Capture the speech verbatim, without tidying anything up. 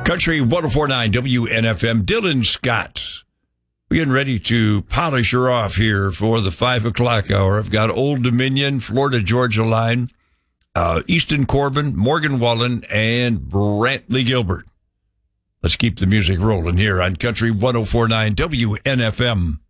Country one oh four point nine W N F M. Dylan Scott. We're getting ready to polish her off here for the five o'clock hour. I've got Old Dominion, Florida Georgia Line, uh, Easton Corbin, Morgan Wallen, and Brantley Gilbert. Let's keep the music rolling here on Country one oh four point nine W N F M.